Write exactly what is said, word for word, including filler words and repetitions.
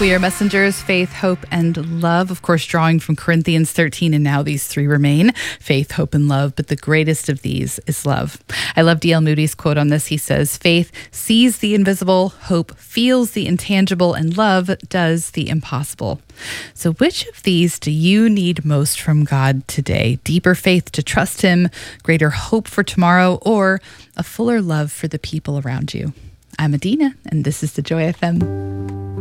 We are messengers, faith, hope, and love. Of course, drawing from Corinthians thirteen, and now these three remain: faith, hope, and love. But the greatest of these is love. I love D L Moody's quote on this. He says, faith sees the invisible, hope feels the intangible, and love does the impossible. So which of these do you need most from God today? Deeper faith to trust him, greater hope for tomorrow, or a fuller love for the people around you? I'm Adina, and this is the Joy F M.